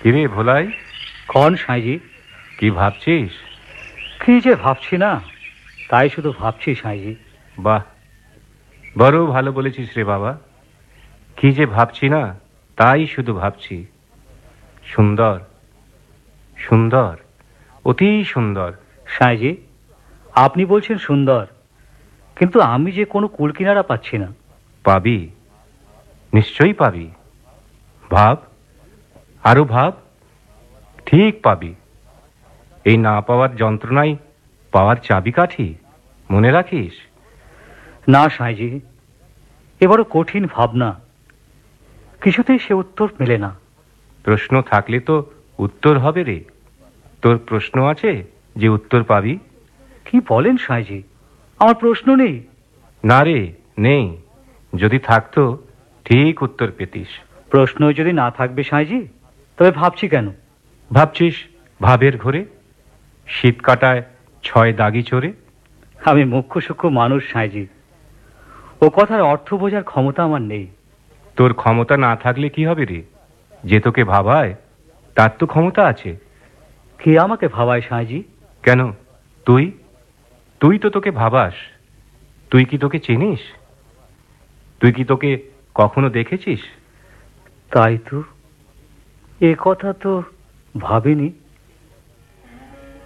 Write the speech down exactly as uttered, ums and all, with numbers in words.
কিরে ভোলাই? কন সাঁইজি? কি ভাবছিস? কি যে ভাবছি না, তাই শুধু ভাবছি সাঁইজি। বাহ, বড় ভালো বলেছিস রে বাবা। কি যে ভাবছি না, তাই শুধু ভাবছি। সুন্দর, সুন্দর, অতি সুন্দর। সাঁইজি, আপনি বলছেন সুন্দর, কিন্তু আমি যে কোনো কুল কিনারা পাচ্ছি না। পাবি, নিশ্চয়ই পাবি। ভাব, আরো ভাব, ঠিক পাবি। এই না পাওয়ার যন্ত্রণাই পাওয়ার চাবিকাঠি, মনে রাখিস। না সাঁইজি, এবারও কঠিন ভাবনা, কিছুতেই সে উত্তর মেলে না। প্রশ্ন থাকলে তো উত্তর হবে রে। তোর প্রশ্ন আছে যে উত্তর পাবি? কি বলেন সাঁইজি, আমার প্রশ্ন নেই? না রে, নেই। যদি থাকতো ঠিক উত্তর পেতিস। প্রশ্ন যদি না থাকবে সাঁইজি, তবে ভাবছি কেন? ভাবছিস ভাবের ঘরে, শীত কাটায় ছয় দাগি চড়ে। আমি মুখ্য সূক্ষ্ম মানুষ সাঁইজি, ও কথার অর্থ বোঝার ক্ষমতা আমার নেই। তোর ক্ষমতা না থাকলে কি হবে রে? যে তোকে ভাবায় তার তো ক্ষমতা আছে। কে আমাকে ভাবায় সাঁইজি? কেন, তুই তুই তো তোকে ভাবাস। তুই কি তোকে চিনিস? তুই কি তোকে কখনো দেখেছিস? তাই তো, এ কথা তো ভাবিনি।